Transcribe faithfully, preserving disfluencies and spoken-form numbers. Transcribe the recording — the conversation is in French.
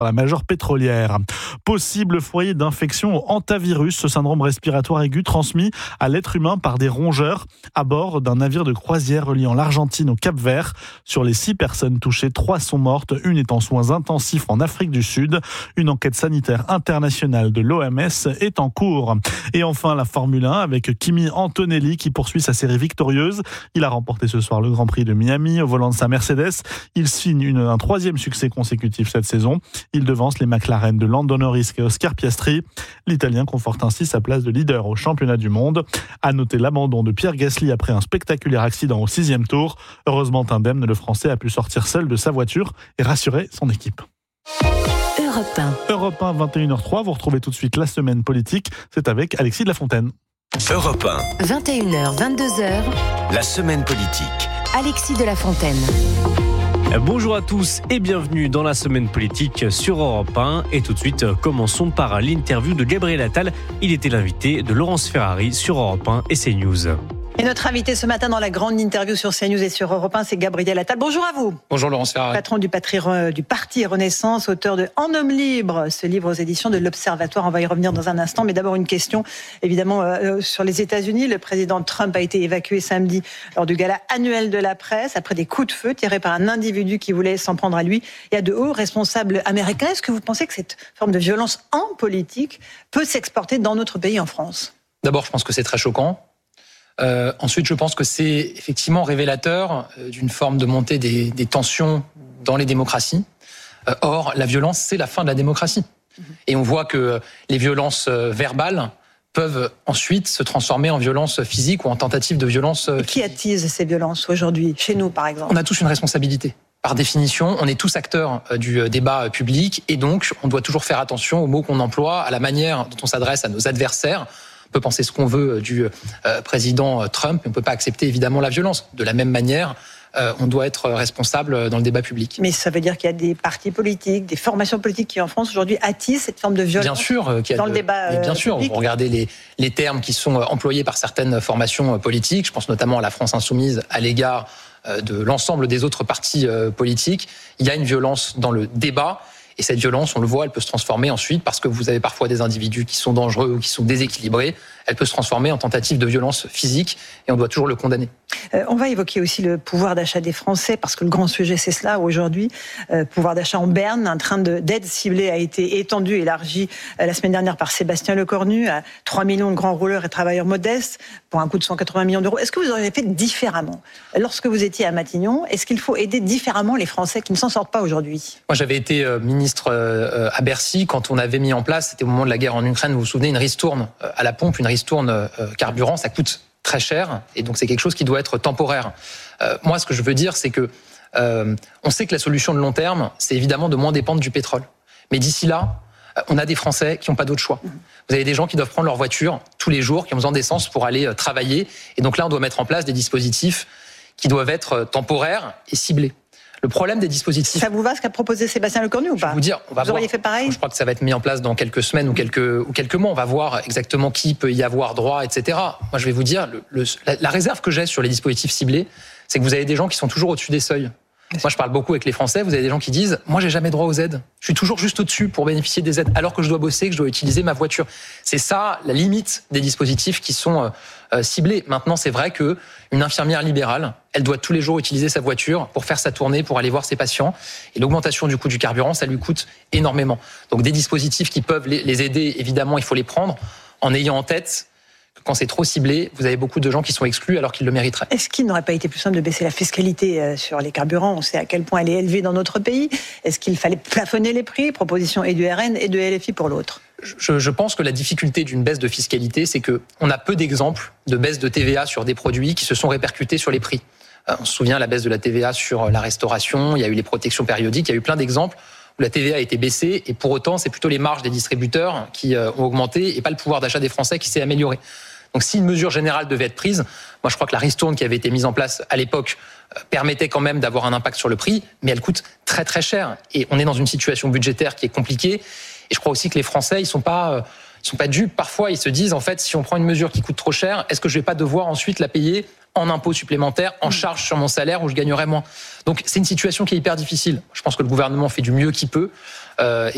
la majeure pétrolière. Possible foyer d'infection au hantavirus, ce syndrome respiratoire aigu transmis à l'être humain par des rongeurs à bord d'un navire de croisière reliant l'Argentine au Cap-Vert. Sur les six personnes touchées, trois sont mortes, une est en soins intensifs en Afrique du Sud. Une enquête sanitaire internationale de l'O M S est en cours. Et enfin, la Formule un avec Kimi Antonelli qui poursuit sa série victorieuse. Il a remporté ce soir le Grand Prix de Miami au volant de sa Mercedes. Il signe une, un troisième succès consécutif cette saison. Il devance les McLaren de Lando Norris et Oscar Piastri. L'Italien conforte ainsi sa place de leader au championnat du monde. À noter l'abandon de Pierre Gasly après un spectaculaire accident au sixième tour. Heureusement indemne, le Français a pu sortir seul de sa voiture et rassurer son équipe. Europe un. Europe un, vingt et une heures zéro trois. Vous retrouvez tout de suite la semaine politique. C'est avec Alexis de la Fontaine. Europe un. vingt et une heures, vingt-deux heures. La semaine politique. Alexis de la Fontaine. Bonjour à tous et bienvenue dans la semaine politique sur Europe un. Et tout de suite, commençons par l'interview de Gabriel Attal. Il était l'invité de Laurence Ferrari sur Europe un et CNews. Et notre invité ce matin dans la grande interview sur CNews et sur Europe un, c'est Gabriel Attal. Bonjour à vous. Bonjour Laurence Ferrari. Patron du, patri, du Parti Renaissance, auteur de En homme libre, ce livre aux éditions de l'Observatoire. On va y revenir dans un instant, mais d'abord une question évidemment euh, sur les États-Unis. Le président Trump a été évacué samedi lors du gala annuel de la presse après des coups de feu tirés par un individu qui voulait s'en prendre à lui et à de hauts responsables américains. Est-ce que vous pensez que cette forme de violence en politique peut s'exporter dans notre pays, en France ? D'abord, je pense que c'est très choquant. Euh, ensuite, je pense que c'est effectivement révélateur d'une forme de montée des, des tensions dans les démocraties. Euh, or, la violence, c'est la fin de la démocratie. Et on voit que les violences verbales peuvent ensuite se transformer en violence physique ou en tentative de violence physique. Qui attise ces violences aujourd'hui, chez nous par exemple ? On a tous une responsabilité. Par définition, on est tous acteurs du débat public et donc on doit toujours faire attention aux mots qu'on emploie, à la manière dont on s'adresse à nos adversaires. On peut penser ce qu'on veut du euh, président Trump, mais on ne peut pas accepter évidemment la violence. De la même manière, euh, on doit être responsable dans le débat public. Mais ça veut dire qu'il y a des partis politiques, des formations politiques qui en France aujourd'hui attisent cette forme de violence. Bien sûr, qu'il y a dans de, le débat bien sûr. public. Vous regardez les, les termes qui sont employés par certaines formations politiques. Je pense notamment à la France insoumise à l'égard de l'ensemble des autres partis politiques. Il y a une violence dans le débat. Et cette violence, on le voit, elle peut se transformer ensuite, parce que vous avez parfois des individus qui sont dangereux ou qui sont déséquilibrés, elle peut se transformer en tentative de violence physique et on doit toujours le condamner. Euh, on va évoquer aussi le pouvoir d'achat des Français, parce que le grand sujet, c'est cela aujourd'hui. Euh, pouvoir d'achat en berne, un train de, d'aide ciblée a été étendu, élargi euh, la semaine dernière par Sébastien Lecornu à trois millions de grands rouleurs et travailleurs modestes pour un coût de cent quatre-vingts millions d'euros. Est-ce que vous auriez fait différemment ? Lorsque vous étiez à Matignon, est-ce qu'il faut aider différemment les Français qui ne s'en sortent pas aujourd'hui ? Moi, j'avais été euh, ministre euh, à Bercy quand on avait mis en place, c'était au moment de la guerre en Ukraine, vous vous souvenez, une ristourne euh, à la pompe, une ristourne euh, carburant, ça coûte très cher, et donc c'est quelque chose qui doit être temporaire. Euh, moi, ce que je veux dire, c'est que euh, on sait que la solution de long terme, c'est évidemment de moins dépendre du pétrole. Mais d'ici là, on a des Français qui n'ont pas d'autre choix. Vous avez des gens qui doivent prendre leur voiture tous les jours, qui ont besoin d'essence pour aller travailler, et donc là, on doit mettre en place des dispositifs qui doivent être temporaires et ciblés. Le problème des dispositifs... Ça vous va ce qu'a proposé Sébastien Lecornu ou pas ? Je vais vous dire, on va vous voir. auriez fait pareil ? Je crois que ça va être mis en place dans quelques semaines ou quelques, ou quelques mois. On va voir exactement qui peut y avoir droit, et cetera. Moi, je vais vous dire, le, le, la, la réserve que j'ai sur les dispositifs ciblés, c'est que vous avez des gens qui sont toujours au-dessus des seuils. Moi, je parle beaucoup avec les Français. Vous avez des gens qui disent « Moi, j'ai jamais droit aux aides. Je suis toujours juste au-dessus pour bénéficier des aides, alors que je dois bosser, que je dois utiliser ma voiture. » C'est ça, la limite des dispositifs qui sont euh, ciblés. Maintenant, c'est vrai que une infirmière libérale, elle doit tous les jours utiliser sa voiture pour faire sa tournée, pour aller voir ses patients. Et l'augmentation du coût du carburant, ça lui coûte énormément. Donc, des dispositifs qui peuvent les, les aider, évidemment, il faut les prendre en ayant en tête que quand c'est trop ciblé, vous avez beaucoup de gens qui sont exclus alors qu'ils le mériteraient. Est-ce qu'il n'aurait pas été plus simple de baisser la fiscalité sur les carburants ? On sait à quel point elle est élevée dans notre pays. Est-ce qu'il fallait plafonner les prix ? Proposition et du R N et de L F I pour l'autre. Je, je pense que la difficulté d'une baisse de fiscalité, c'est qu'on a peu d'exemples de baisse de T V A sur des produits qui se sont répercutés sur les prix. On se souvient la baisse de la T V A sur la restauration, il y a eu les protections périodiques, il y a eu plein d'exemples où la T V A a été baissée et pour autant, c'est plutôt les marges des distributeurs qui ont augmenté et pas le pouvoir d'achat des Français qui s'est amélioré. Donc si une mesure générale devait être prise, moi je crois que la ristourne qui avait été mise en place à l'époque permettait quand même d'avoir un impact sur le prix, mais elle coûte très très cher. Et on est dans une situation budgétaire qui est compliquée. Et je crois aussi que les Français, ils sont pas, ils sont pas dupes. Parfois, ils se disent, en fait, si on prend une mesure qui coûte trop cher, est-ce que je vais pas devoir ensuite la payer en impôts supplémentaires, en charge sur mon salaire où je gagnerais moins ? Donc c'est une situation qui est hyper difficile. Je pense que le gouvernement fait du mieux qu'il peut. Euh,